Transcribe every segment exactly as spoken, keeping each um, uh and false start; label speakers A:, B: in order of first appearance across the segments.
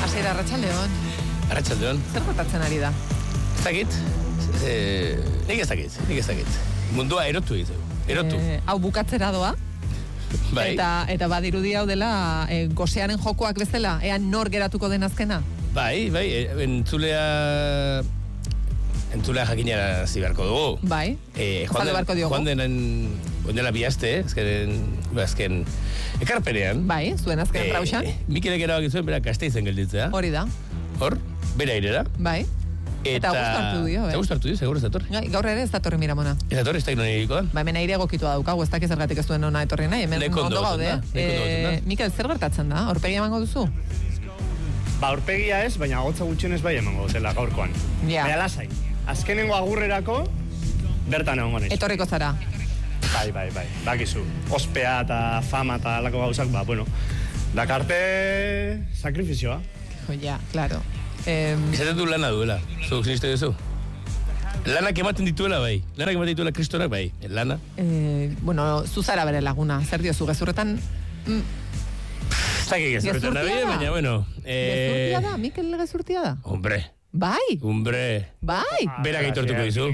A: Asier, arratsaldeon.
B: Arratsaldeon.
A: Zer gertatzen ari da?
B: Ez dakit. Eh, nik ez dakit, nik ez dakit. Mundua erotu egiten. Erotu.
A: Eh, hau bukatzera doa.
B: Bai.
A: Eta, eta badirudi hau dela e, gosearen jokoak bezala, ean nor geratuko den azkena?
B: Bai, bai, entzulea... Entzulea jakinara zibarko dugu.
A: Bai,
B: eh,
A: zalde barko diogu.
B: Joan denen, ondela bihazte, ezken, azken, ekarpenean.
A: Bai, zuen azken eh, rauxan.
B: Mikelek erabak zuen, bera Gasteizen gelditzea.
A: Hori da.
B: Hor, bera irera.
A: Bai. Eta, eta gustu hartu dio, eh?
B: Eta gustu hartu dio, seguro ez datorri.
A: Gai, gaur ere ez datorri Miramona.
B: Ez datorri, ez da ino niriko da.
A: Ba, hemen aire egokitua daukagu, ez dakiz zergatik ez duen ona etorri nahi, hemen ondo gaude. Eh, Mikel, zer gertatzen da? Aurpegi emango duzu?
C: Ba, aurpegia ez, baina gotza gutxienez bai emango dutela gaurkoan.
A: Ja.
C: Baina lasai. Azkenengo agurrerako, bertan egongo naiz.
A: Etorriko zara.
C: Bai, bai, bai. Bakizu. Ospea eta fama eta alako gauzak, ba, bueno. Dakarte sakrifizioa.
A: Jo, ja, claro. Eh,
B: Izaten du lana duela, zuk siniste duzu? Lanak ematen dituela bai, lanak ematen dituela kristonak bai, lana.
A: Eh, bueno, zuzara bere laguna, zer diozu, gezurretan... Mm,
B: Zaki gezurretan da bide, baina, bueno...
A: Eh, gezurtia da, Mikel gezurtia da?
B: Hombre.
A: Bai?
B: Hombre.
A: Bai?
B: Berak aitortuko dizu.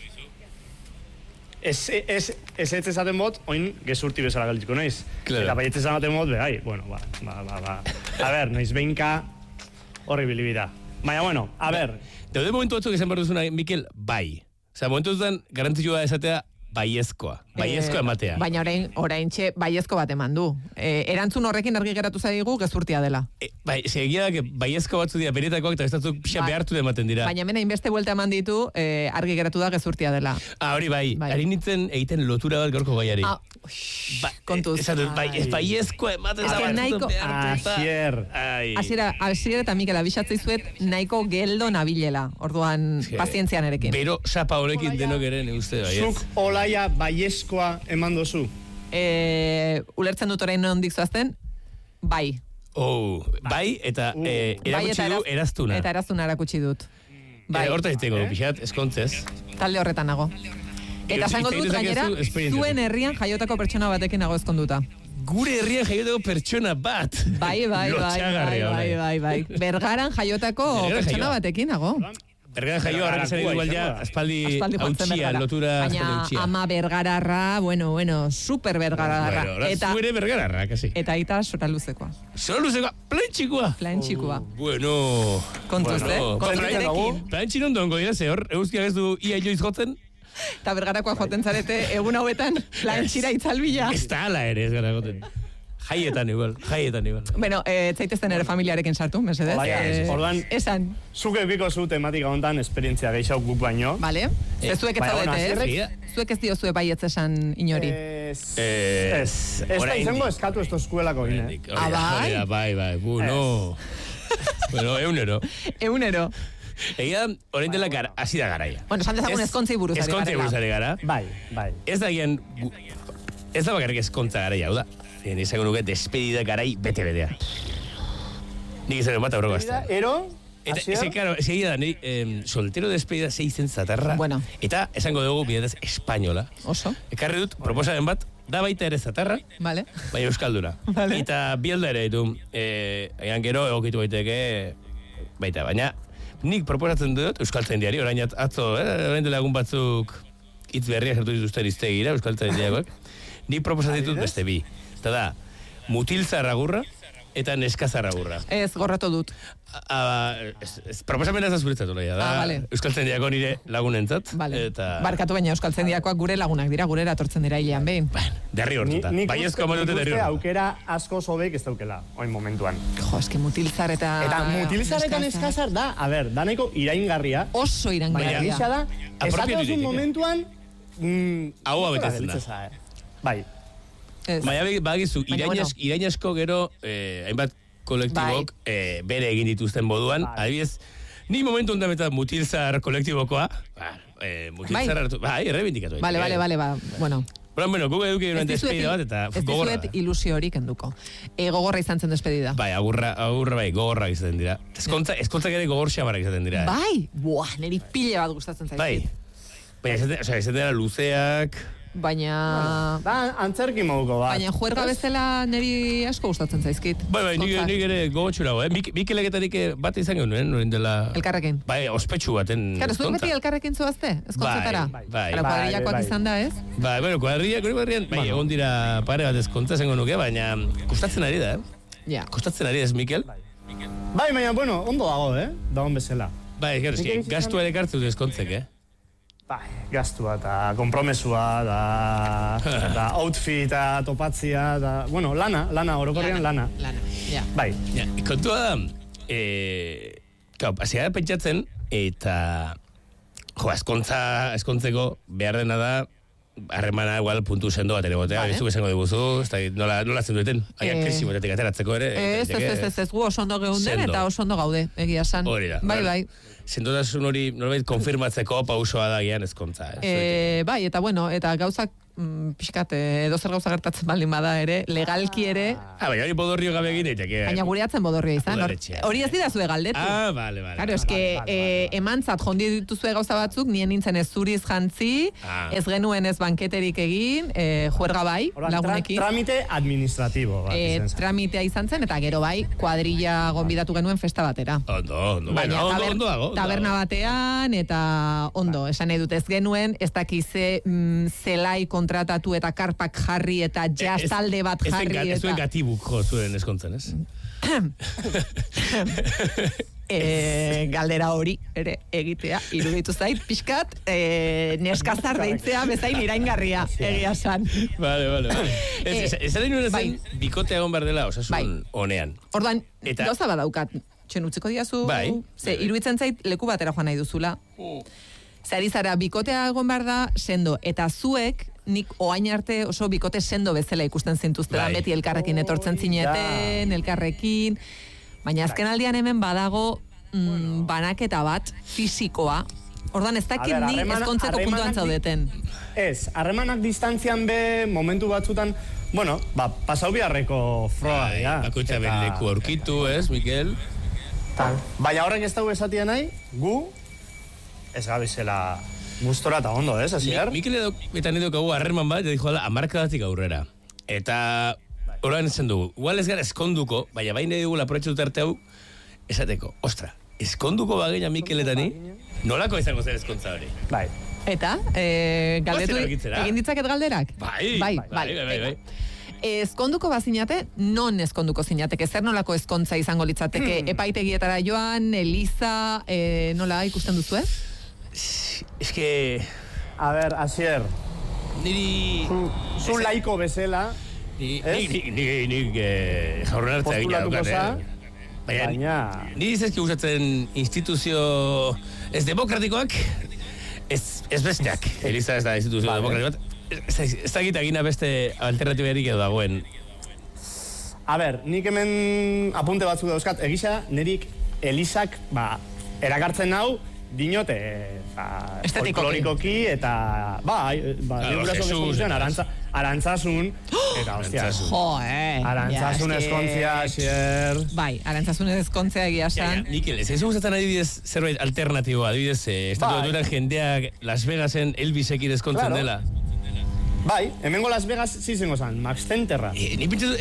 C: Ez ez ez ez esaten bot, oin gezurti bezala galdiko naiz.
B: Claro.
C: Eta baietz esaten bot, bai, bueno, ba, ba, ba, ba. A ber, noiz behinka horri bilibida. Baina, bueno, a ber.
B: Daude momentu batzuk esan behar duzuna, Mikel, bai. Osa, momentu dutan garantzioa esatea baiezkoa. Baiezkoa ematea.
A: Eh, baina orain, orain txe baiezko bat eman du. Eh, erantzun horrekin argi geratu zaigu gezurtia dela.
B: E, bai, segia da, baiesko batzu dira benetakoak eta bestatzuk pixa
A: bai.
B: behartu ematen dira.
A: Baina hemen hainbeste buelta eman ditu, eh, argi geratu da gezurtia dela.
B: Ah, hori bai,
A: bai.
B: Ari nintzen egiten lotura bat gaurko gaiari.
A: Ah,
B: ba,
A: kontuz.
B: Esatu, bai, ez baiezkoa ematen da.
A: Azken nahiko...
C: Asier.
A: Asiera, Asier eta Mikel abisatzei zuet nahiko geldo nabilela. Orduan, pazientzian erekin.
B: Bero, sapa horekin denok ere, ne uste bai.
C: Zuk olaia baiezkoa eman dozu.
A: Eh, ulertzen dut orain nondik zoazten, bai.
B: Oh, bai, eta
C: uh,
B: eh, erakutsi du eraztuna.
A: Eta eraztuna erakutsi dut.
B: Bai. Horta izteko, eh? Pixat, eskontzez.
A: Talde horretan nago. Eta esango dut gainera, zuen herrian jaiotako pertsona batekin nago ezkonduta.
B: Gure herrian jaiotako pertsona bat.
A: Bai, bai, bai, bai, bai, bai, bai. Bergaran jaiotako pertsona batekin nago.
B: Bergara jaio harrak izan edu baldia, aspaldi hautsia, lotura
A: baina ama bergararra, bueno, bueno, super bergararra.
B: Bueno, eta zuere bergararra, kasi.
A: Eta aita sora luzekoa.
B: Sora luzekoa, plantxikoa.
A: Plantxikoa.
B: Oh, bueno.
A: Kontuz, eh? Kontuz
B: plantxin ondongo dira, ze hor, euskiak ez du ia joiz jotzen.
A: Eta bergarakoa joten zarete, egun hauetan, plantxira itzalbila.
B: Ez da ala ere, ez gara joten. Jaietan igual, jaietan igual.
A: Bueno, eh, zaitezten ere familiarekin sartu, mesedez.
C: Olaia,
A: eh,
C: orduan,
A: esan.
C: Zuk eukiko zu tematika hontan esperientzia gehiago guk baino.
A: Vale. Ez zuek ez zaudete, ez? Zuek ez dio zue baietz esan inori.
C: Ez, ez, ez da izango eskatu ez tozkuelako gine.
A: Ah, bai?
B: Bai, bai, bueno. Bueno, eunero.
A: Eunero.
B: Egia, orain dela gara, hasi da garaia.
A: Bueno, esan dezagun eskontzei buruz ari garela.
B: Eskontzei buruz ari gara.
C: Bai, bai.
B: Ez da gian, ez da bakarrik eskontza garaia, hau da. Nizango nuke despedida garai bete-betea. Nik izan bat aurroko azta.
C: Ero?
B: Eta, eze, karo, eze da, nire, eh, soltero despedida zeizen zatarra.
A: Bueno.
B: Eta, esango dugu, bidetaz, espainola.
A: Oso.
B: Ekarri dut, proposaren bat, da baita ere zatarra.
A: Vale.
B: Baina euskaldura.
A: Vale.
B: Eta bi alda ere ditu, eh, egan gero egokitu baiteke, baita, baina, nik proposatzen dut, euskaltzen diari, orain atzo, eh, orain dela egun batzuk, hitz berriak sartu dituzten iztegira, euskaltzen diagoak. Nik proposatzen ditut beste bi. Eta da, mutil zarragurra eta neska zarragurra.
A: Ez, gorratu dut.
B: Proposamena ez da zuretzatu lehia, da.
A: Ah, vale.
B: Euskaltzen diako nire lagunentzat.
A: Vale.
B: Eta...
A: Barkatu baina euskaltzen diakoak gure lagunak dira, gurera atortzen dira hilean behin.
B: Bueno, derri hortuta. Baiezko amatute derri hortuta.
C: Aukera asko sobek ez daukela, oin momentuan.
A: Jo, eski mutilzar eta...
C: Eta mutilzar eta neskazar da, a ber, da nahiko iraingarria.
A: Oso iraingarria.
C: Baina da, esatozun momentuan...
B: Hau abetetzen da.
C: Bai.
B: Baina bagizu, irainasko gero, hainbat kolektibok bere egin dituzten moduan, adibidez, ni momentu ondan eta mutilzar kolektibokoa, mutilzar hartu, bai, errebindikatu.
A: Bale, bale, bale, ba, bueno.
B: Bueno, gugu eduki durant despedida bat eta gogorra.
A: Ez dizuet ilusio horik enduko. E, gogorra izan zen despedida.
B: Bai, agurra, agurra bai, gogorra izaten dira. Ezkontza, ezkontzak ere gogor xamarrak izaten dira.
A: Bai, buah, niri pile bat gustatzen zaizkit.
B: Bai. Baina, izaten dira luzeak,
A: baina...
C: Da, antzerki moduko bat.
A: Baina juerga bezala niri asko gustatzen zaizkit.
B: Bai, bai, nik, nik ere gogotxurago, eh? Mik, Mikeleketarik bat izan genuen, noren dela...
A: Elkarrekin.
B: Bai, ospetsu baten
A: Claro, zuek beti elkarrekin zuazte, ezkontzetara.
B: Bai, bai.
A: Ara, kuadrillakoak
C: bai,
A: izan da, ez?
B: Bai, bueno, kuadriak, hori barrian, bai, egon dira pare bat ezkontza zengo nuke, baina kostatzen ari da, eh?
A: Ja.
B: Kostatzen ari ez, Mikel?
C: Bai, baina, bueno, ondo dago, eh? Dagoen bezala.
B: Bai, gero, eski, gastu ere kartu du ezkontzek, eh?
C: Bai, gastua eta kompromesua, da, da outfita, topatzia, da, bueno, lana, lana, orokorrian lana.
A: Lana, ja.
C: Bai.
B: Ja, kontua da, eh, kau, hasi gara pentsatzen, eta, jo, eskontza, eskontzeko behar dena da, harremana igual puntu sendo bat ere botea,
A: Vale.
B: bizuk esango diguzu, ez da, nola, nola zendueten, aian
A: Eh,
B: krisi botetik ateratzeko ere.
A: Ez, ez, ez, ez, ez, gu oso ondo geunden
B: Sendo.
A: eta oso ondo gaude, egia san.
B: Hori da.
A: Bai, bai.
B: Sendotasun hori, norbait konfirmatzeko pausoa da gian ezkontza, ez?
A: E, bai, eta bueno, eta gauzak mm, pixkat, edo zer gauza gertatzen baldin bada ere, legalki ere,
B: Ah, baina hori bodorrio gabe egin daiteke.
A: baina gure atzen bodorria izan. Hor,
B: Udaletxea.
A: hori ez dira zue galdetu.
B: Ah, vale, vale.
A: Claro, eske eh, emantzat jondi dituzue gauza batzuk, nien nintzen ez zuriz jantzi,
B: Ah.
A: ez genuen ez banketerik egin, eh, juerga bai,
C: Orduan, tra,
A: lagunekin.
C: tramite administratibo bat
A: Eh,
C: izan zen.
A: tramitea izan zen, eta gero bai, kuadrilla gonbidatu genuen festa batera.
B: Ondo, ondo,
A: Baina
B: bueno, ondo,
A: taber-
B: ondo dago. ondo
A: taberna
B: dago.
A: batean, eta ondo, esan nahi dut ez genuen, ez dakize mm, zelai kontratatu eta karpak jarri eta jazz
B: Ez-
A: talde bat
B: ez
A: jarri.
B: zen ga- Ez zuen
A: eta...
B: gatibuk jo zuen eskontzen, ez?
A: E, galdera hori ere egitea iruditu zait pixkat e, neskazar deitzea bezain iraingarria egia san.
B: Vale, vale, vale.
A: Eh,
B: Ez, ez, ez nuen
A: bai.
B: zen, bikote egon behar dela, osasun
A: Bai.
B: honean.
A: Orduan,
B: Eta-
A: gauza badaukat, txen utziko diazu,
B: Bai.
A: ze iruditzen zait leku batera joan nahi duzula. Zari zara, bikotea egon behar da sendo, eta zuek nik oain arte oso bikote sendo bezala ikusten zintuztela,
B: Bai.
A: beti elkarrekin etortzen
C: Hori da.
A: zineten, elkarrekin, baina azken aldian hemen badago mm, banaketa bat, fisikoa. Orduan ez dakit
C: A ber,
A: ni
C: harremana-
A: ezkontzeko puntuan
C: harremanak di-
A: zaudeten.
C: Ez, harremanak distantzian be, momentu batzutan, bueno, ba, pasau biharreko froa,
B: Bai,
C: ja.
B: bakoitza
C: Eta-
B: bere leku aurkitu, ez, Mikel?
C: Tal. Baina horrek ez dugu esatia nahi, gu, ez gabizela gustora eta ondo, ez, azier?
B: Mi- Mikel edo, eta nire dugu harreman bat, eta dijo ala, amarkadatik aurrera. Eta, orain esan dugu, igual ez gara eskonduko, baina baina dugu laporetxu arte hau, esateko, ostra, eskonduko bageina Mikel eta ni, nolako izango zen eskontza hori?
C: Bai.
A: Eta, e, galdetu,
B: Goazen argitzera.
A: egin ditzaket galderak?
B: Bai,
A: bai,
B: bai, bai, bai, bai.
A: Ezkonduko bazinate, non ezkonduko zinateke, zer nolako ezkontza izango litzateke, epaitegietara joan, Eliza, e, nola ikusten duzu, eh?
B: Ez que,
C: A ber, azier,
B: niri...
C: zu laiko bezala,
B: Ni,
C: Ez?
B: ni, ni, ni, ni eh, jaurren hartzea egina
C: postulatuko
B: daukat,
C: za,
B: eh? Baina,
C: baina...
B: niri zezki gustatzen instituzio ez demokratikoak, ez, ez besteak. Eliza ez da instituzio
C: Vale.
B: demokratiko bat. Ez, ez, ez da egina beste alternatiberik edo dagoen.
C: A ber, nik hemen apunte batzuk dauzkat, egisa, nirik Elizak, ba, erakartzen hau, dinote, ba,
A: Estetikoki.
C: folklorikoki, eta, bai, ba,
B: Claro,
C: nire
B: Jesus,
C: gurasoen
B: eta-
C: arantza, arantzasun, eta, ostia,
B: Arantzasun.
A: Jo, eh?
C: arantzasun
A: Ja, eske-
C: eskontzia, xier...
A: Bai, arantzazun ezkontzea egia
B: Ja,
A: san.
B: ja, Mikel, ez ez gustatzen adibidez zerbait alternatiboa, adibidez, eh, estatu
C: Bai.
B: batuetan jendeak Las Vegasen Elvisekin ezkontzen
C: Claro.
B: dela.
C: Bai, hemengo Las Vegas zizengo zan, Max Centerra.
B: Eh, ni pintu...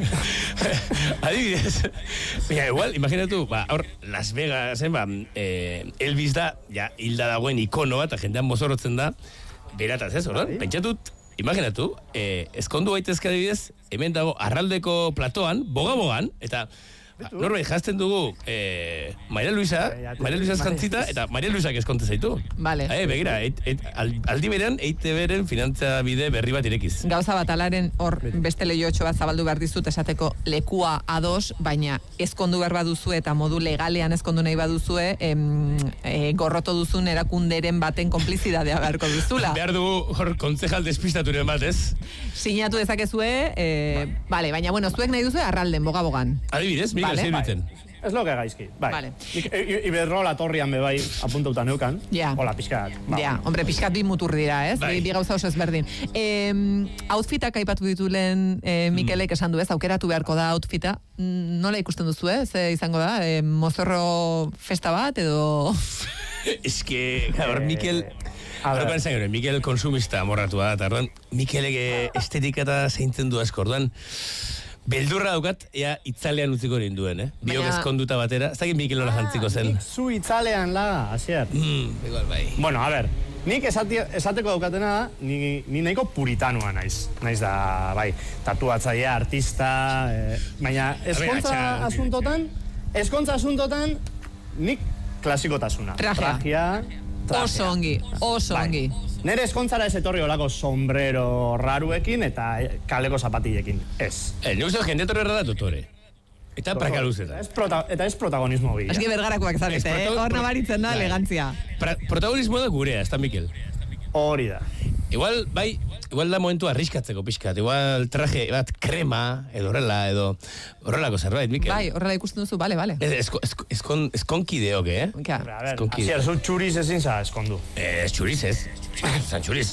B: Adibidez. Baina, igual, imaginatu, ba, hor, Las Vegasen, ba, eh, Elvis da, ja, hilda dagoen ikono bat, eta jendean mozorrotzen da, berataz, ez, hor?
C: Bai.
B: Pentsatut, imaginatu, eh, ezkondu baitezke adibidez, hemen dago arraldeko platoan, boga-bogan, eta ba, norbait jazten dugu eh, Maria Luisa,
C: Bai, ate-
B: Maria Luisa
C: Maria
B: jantzita, eta Maria Luisak eskonte zaitu.
A: Vale.
B: Eh, begira, et, et, al- aldi berean, E I T B-ren finantza bide berri bat irekiz.
A: Gauza bat alaren hor beste lehiotxo bat zabaldu behar dizut esateko lekua ados, baina ezkondu behar baduzue eta modu legalean ezkondu nahi baduzue, em, e, gorroto duzun erakunderen baten konplizidadea beharko duzula.
B: Behar dugu hor kontzejal despistaturen bat, ez?
A: Sinatu dezakezue, e, vale, baina bueno, zuek nahi duzue arralden, boga-bogan.
B: Adibidez, Miguel,
A: Vale.
B: zein biten.
C: Ez loke gaizki, bai.
A: Vale.
C: Nik, i- i- Iberdrola torrian be bai apuntauta neukan.
A: Ja.
C: Hola, pixkat. Ba.
A: Ja, hombre, pixkat bi mutur dira, ez?
B: Bai.
A: Bi, bi gauza oso ezberdin. E, outfitak aipatu ditulen e, Mikelek esan du, ez? Aukeratu beharko da outfita. Mm, Nola ikusten duzu, ez? Ze izango da? E, mozorro festa bat edo...
B: Ez que, gaur, Mikel, Horrekan esan gero, Mikel konsumista amorratua da, eta orduan, Mikelek estetika eta zeintzen du asko, orduan, beldurra daukat, ea itzalean utziko ninduen, eh? Biok
A: Baina-
B: ezkonduta batera, ez dakit Mikel nola jantziko zen.
C: Nik zu itzalean la, Asier.
B: Mm, igual bai.
C: Bueno, a ber, nik esati, esateko daukatena da, ni, ni nahiko puritanoa naiz. Naiz da, bai, tatuatzailea, artista, eh, baina eskontza
B: atxa-
C: asuntotan, eskontza asuntotan, nik klasikotasuna.
A: Trajea.
C: Trajea, trajea.
A: Oso ongi, oso
C: Bai.
A: ongi.
C: Nere eskontzara ez etorri olako sombrero raruekin eta kaleko zapatilekin. Ez.
B: Eh, nik uste jende torre da dotore. Eta praka luzeta.
C: Ez prota, eta ez protagonismo bila.
A: Eski bergarakoak zarete,
B: Ez,
A: eh?
B: proto-
A: Hor nabaritzen da
B: Bai.
A: elegantzia.
B: Pra, protagonismo da gurea, ez da Mikel.
C: Hori da.
B: Igual, bai, igual da momentu arriskatzeko pixkat. Igual traje bat krema, edo horrela, edo horrelako zerbait, Mikel.
A: Bai, horrela ikusten duzu, bale, bale.
B: Ez, esko, esko, eskon, eskonkideok, eh?
A: Ja.
C: Hombre, a ver,
B: Eskonki.
C: Asier, zu txuriz ezin za eskondu.
B: Eh, ez txuriz, ez. Zan txuriz.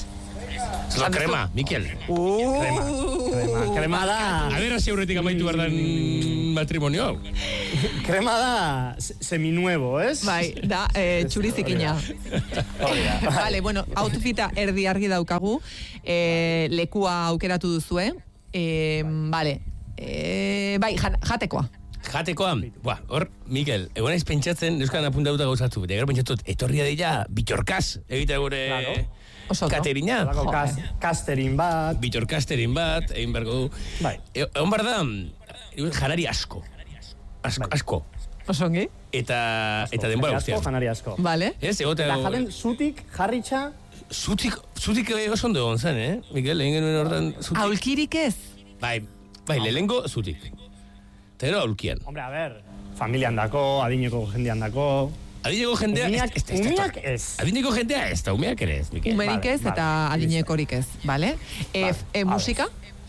B: Ez da krema, Mikel.
C: Krema, krema, krema da,
B: A ver, hasi aurretik amaitu behar den matrimonio hau.
C: krema da se- seminuevo, ez?
A: Bai, da, eh, txurizikina.
C: Hori da.
A: Vale, bueno, outfita erdi argi daukagu, eh, lekua aukeratu duzue, eh, vale, eh, bai, jan- jatekoa.
B: Jatekoa, buah, hor, Mikel, egon naiz pentsatzen, euskan apuntatuta gauzatu, eta gero pentsatut, etorria deia, bitorkaz, egite gure
C: Claro.
A: Oso ondo.
B: katerina.
C: Halako
A: Jo,
C: kas, kasterin bat.
B: Bitorkasterin bat, egin beharko du.
C: Bai.
B: E- Egon behar da, janari asko. Asko,
C: Bai.
B: asko.
A: Oso ongi,
B: Eta, eta denbora
C: Janari asko,
B: guztian.
C: janari asko.
A: vale.
B: Ez, egotea...
C: Eta jaten zutik, jarritxa,
B: Zutik, zutik eh, oso ondo egon zen, eh? Mikel, egin genuen hortan zutik.
A: Aulkirik ez?
B: Bai, bai, lehengo zutik. Eta gero aulkian.
C: hombre, a ver, familian dako, adineko jendian dako.
B: Adineko jendea...
C: Umiak-
B: ez- ez- ez-
C: umiak ez.
B: Adineko jendea ez, eta umeak ere ez, Mikel.
A: Umerik
C: Vale,
A: ez eta
C: vale,
A: adinekorik ez, vale? E,
C: Vale,
A: e,
C: vale.
A: musika?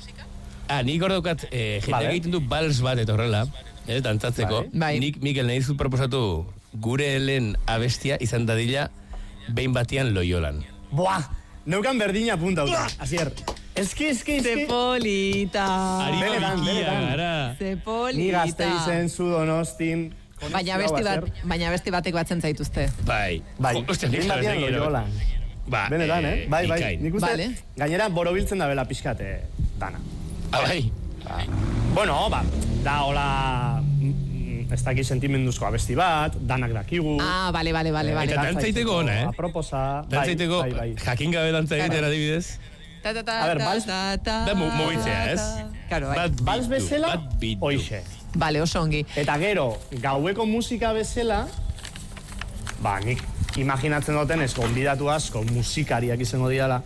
B: Ah, nik hor daukat, eh, jendeak
C: Vale.
B: egiten du bals bat eta horrela, eh, dantzatzeko.
C: Bai.
A: Bai.
B: Nik, Mikel, nahi dizut proposatu gure helen abestia izan dadila behin batian loiolan.
C: Buah, neukan berdina punta uta. Asier, eski, eski,
A: Ze
C: eski.
A: polita.
C: Benetan, benetan.
B: gara.
A: Ze
C: Ni
A: polita.
C: Gasteizen, zu Donostin.
A: Baina besti bat, baina besti batek batzen zaituzte.
B: Bai.
C: Bai,
B: Jo, ostia, nik
C: behin batean
B: sabes, eh,
C: loiolan.
B: Ba,
C: Benetan, eh? Bai, bai,
B: bikain.
C: nik uste,
A: Vale.
C: gainera borobiltzen da bela pixkat, eh, dana.
B: Ah, bai.
C: Bueno, ba, da, hola, mm, ez dakit sentimenduzko abesti bat, danak dakigu.
A: Ah, bale, bale, bale, bale.
B: Eta dantzaiteko ona, eh?
C: Aproposa, bai,
B: Dantzaiteko,
C: bai, bai.
B: jakin gabe dantza egiten adibidez.
A: Ta, ta, ta,
C: A ber,
A: ta,
C: vals-
A: ta, ta,
B: Da mu- mugitzea,
A: ta,
B: ez?
A: ta. Claro, bai.
B: Bat
C: Bals
B: bitu,
C: bezala,
B: bat bitu.
C: hoixe.
A: Vale, oso ongi.
C: Eta gero, gaueko musika bezala, ba, nik imaginatzen duten ez gonbidatu asko musikariak izango diala.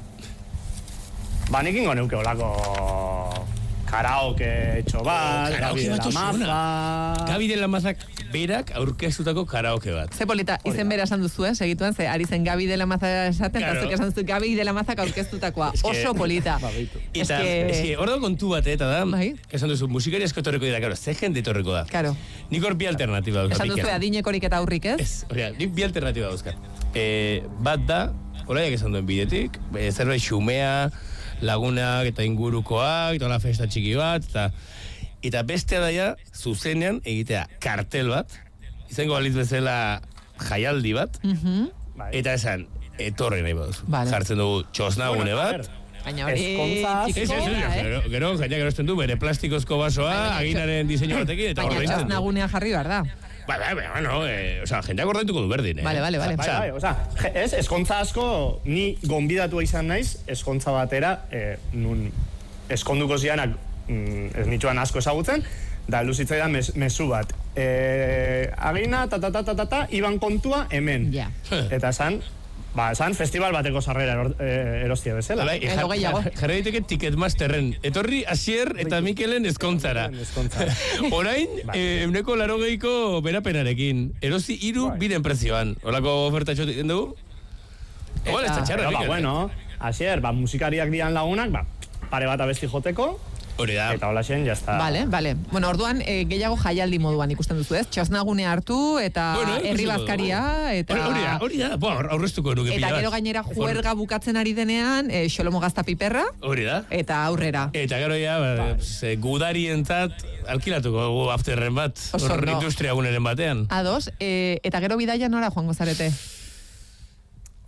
C: Ba, nik ingo neuke olako karaoke etxo bat,
B: Karaoke
C: Gabi de
B: bat
C: la
B: oso ona.
C: Maza...
B: Gabi de la Mazak berak aurkeztutako karaoke bat.
A: Ze polita, izen bera esan duzu, eh, segituan, ze ari zen Gabi de la Maza esaten, eta
B: Claro.
A: zuk esan duzu Gabi de la Mazak aurkeztutakoa.
B: Es que-
A: Oso polita.
C: Ba, behitu.
B: Eta,
A: Eske-
B: eske, hor da kontu bat, eh, eta da,
A: Bai.
B: esan duzu, musikari asko etorriko dira, karo, ze jende etorriko da.
A: Claro.
B: Nik hor bi alternatiba dauzkat.
A: Esan duzu
B: Mikel.
A: adinekorik eta aurrik ez?
B: Ez, hori, nik bi alternatiba dauzkat. E, bat da, horaiak esan duen bidetik, e, zerbait xumea, lagunak eta ingurukoak, eta hola festa txiki bat, eta, eta bestea daia, zuzenean egitea kartel bat, izango balitz bezala jaialdi bat,
A: Mhm.
C: Bai.
B: eta esan, etorri nahi baduzu.
A: Vale.
B: Jartzen dugu txosnagune
C: Bueno, a
B: bat,
C: ver,
A: Baina hori
C: Ezkontza
B: Ez, ez,
A: txikikoa
B: ez,
A: da, eh?
B: gero, gero jaiak erosten du bere plastikozko basoa,
A: Baina,
B: aginaren diseinu batekin, eta
A: Baina
B: ordaintzen du.
A: txosnagunea jarri behar da.
B: Ba, ba, ba, bueno, eh, o sea, jendeak ordaintuko du berdin, eh?
A: Vale, vale, vale.
C: Bai, bai, oza, je- ez, eskontza asko, ni gonbidatua izan naiz, eskontza batera, eh, nun eskonduko zianak, mm, ez nituen asko ezagutzen, da luzitzaidan mes, mezu bat. Eh, agina, ta, ta, ta, ta, ta, ta, iban kontua hemen.
A: Ja.
C: Eta esan, ba, esan festival bateko sarrera eror, eh, erostia bezala.
B: Bai,
A: Edo gehiago.
B: jarri daiteke Ticketmasterren. Etorri Asier eta Mikelen ezkontzara.
C: Ezkontzara.
B: Orain,
C: Bai.
B: eh, euneko larogeiko berapenarekin. Erosi hiru
C: Bai.
B: biren prezioan. Horako oferta txotik den dugu? Igual ez da
A: Eta-
B: txarra,
C: Pero, ba,
B: Mikel.
C: bueno, asier, ba, musikariak dian lagunak, ba, pare bat abesti joteko,
B: Hori da.
C: eta hola zen, jazta.
A: Vale, vale. Bueno, orduan, eh, gehiago jaialdi moduan ikusten duzu, ez? Txosnagune hartu, eta
B: Bueno,
A: herri
B: ikusiko
A: bazkaria,
B: dugu.
A: eta...
B: Hori hori da, hori da. Bo, aur- aurreztuko nuke
A: Eta
B: pila bat.
A: gero gainera juerga bukatzen ari denean, eh, Xolomo Gazta Piperra,
B: Hori da.
A: eta aurrera.
B: Eta gero ja, ba, ze, gudarientzat alkilatuko dugu afterren bat.
A: Oso
B: Hor
A: ondo.
B: industria guneren batean.
A: Ados, eh, eta gero bidaia nora joango zarete?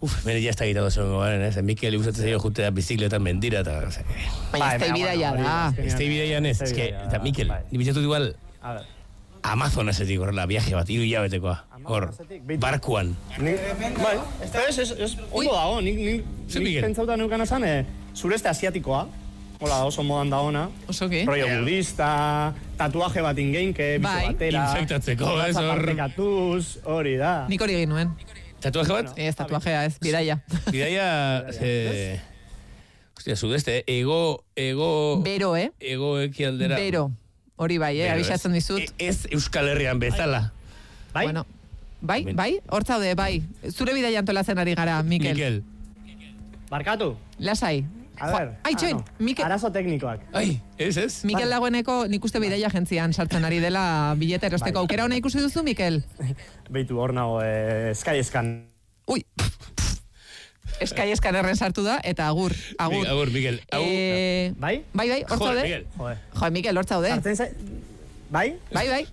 B: Uf, bere jazta egitatu zen garen, ez? Mikel gustatzen zaio jutea bizikletan mendira, eta...
A: Baina ez bidaia da.
B: Ez bidaian ez, eske, eta Mikel, ni bitzatut igual... Amazonasetik horrela, viaje bat, hiru hilabetekoa. Hor, barkuan.
C: Bai, ez, ez, ez, ondo dago, nik, nik, nik pentsauta neukan esan, sureste asiatikoa. Hola, oso modan da ona.
A: Oso ki?
C: Rollo budista, tatuaje bat ingeinke, bizo batera.
B: Infektatzeko, ez hor...
C: Partekatuz, hori da.
A: Nik hori egin nuen.
B: Tatuaje bat?
A: Ez, tatuajea, ez, bidaia.
B: Bidaia, eh... Hostia, sudeste, ego, ego...
A: Bero, eh?
B: Ego ekialdera.
A: Bero, hori bai, eh? Abixatzen dizut.
B: Ez Euskal Herrian bezala.
C: Bai?
A: Bueno, bai, bai, hor zaude, bai. Zure bidaia antolatzen ari gara, Mikel.
B: Mikel.
C: Barkatu.
A: Lasai.
C: A ber,
A: Ai, txoin, Mikel...
C: Arazo teknikoak.
B: Ai, ez, ez?
A: Mikel dagoeneko nik uste bidaia agentzian sartzen ari dela bileta erosteko aukera hona ikusi duzu, Mikel?
C: Beitu hor nago, eh, Skyescan.
A: Ui, Skyescan erren sartu da, eta agur, agur.
B: Agur, Mikel.
A: Eh,
C: bai?
A: Bai, bai, hor
B: Joder,
A: zaude.
B: Mikel.
C: Joder.
A: Jo, Mikel, hor zaude.
C: Sartzen zai... Bai?
A: Bai, bai.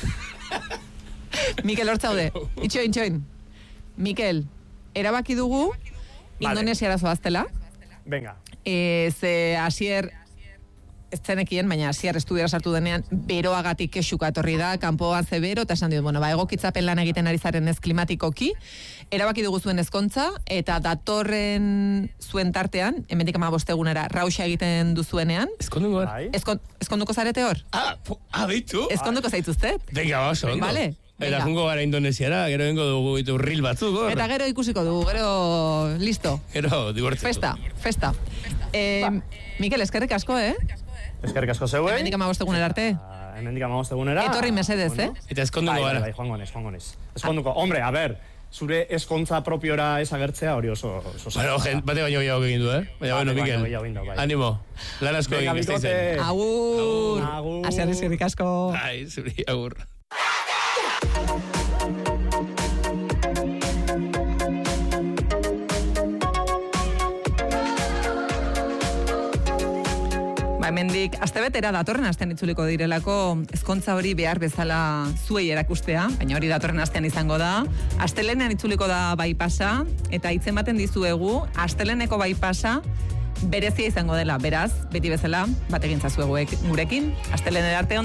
A: Mikel, hor zaude. Itxoin, itxoin. Mikel, erabaki dugu Indonesiara zoaztela.
C: Venga.
A: E, ze Asier ez zenekien, baina Asier estudiara sartu denean beroagatik kexuka etorri da, kanpoan ze bero, eta esan dit, bueno, ba, egokitzapen lan egiten ari zaren ez klimatikoki, erabaki dugu zuen ezkontza, eta datorren zuen tartean, hemendik hamabost egunera, rauxa egiten duzuenean.
B: Ezkonduko
C: Bai.
A: Ezkon, ezkonduko zarete hor?
B: Ah, ah, beitu?
A: Ezkonduko zaituztet?
B: Venga, ba, oso, ondo.
A: Vale.
B: Eta
A: Venga.
B: jungo gara Indonesiara, gero vengo dugu itu ril batzuk, hor.
A: Eta gero ikusiko dugu, gero listo.
B: Gero, dibortzeko.
A: Festa, festa. Eh, Mikel, eskerrik asko, eh?
C: Eskerrik asko zeuei.
A: Hemendik hamabost egunera arte.
C: Ah, Hemendik hamabost egunera.
A: Etorri mesedez, eh?
B: Eta ezkonduko
C: Bai, bai,
B: gara.
C: bai, joango nez, joango nez. Eskonduko, hombre, a ber, zure eskontza propiora ez agertzea hori oso... oso
B: Bueno, gente, bate baino gehiago egin du, eh? Baina, bueno,
C: Bate baino
B: Mikel,
C: gehiago egin du, bai.
B: animo, lan asko
C: Venga,
B: egin ez
C: bikote.
B: daizen.
A: Agur!
C: Agur.
A: Asier, eskerrik asko.
B: Ai, zuri, agur.
A: Ba, hemendik, astebetera datorren astean itzuliko direlako ezkontza hori behar bezala zuei erakustea, baina hori datorren astean izango da. Astelenean itzuliko da bypassa, eta hitzen baten dizuegu, asteleneko bypassa berezia izango dela, beraz, beti bezala, bat egin zazueguek gurekin, astelenera arte